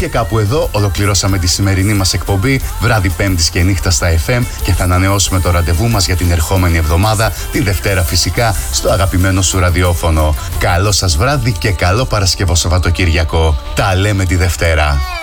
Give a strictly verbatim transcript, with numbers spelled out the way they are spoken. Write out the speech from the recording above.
Και κάπου εδώ ολοκληρώσαμε τη σημερινή μας εκπομπή βράδυ Πέμπτης και νύχτα στα εφ εμ και θα ανανεώσουμε το ραντεβού μας για την ερχόμενη εβδομάδα, τη Δευτέρα φυσικά, στο αγαπημένο σου ραδιόφωνο. Καλό σας βράδυ και καλό Παρασκευό Σαββατοκύριακο. Τα λέμε τη Δευτέρα.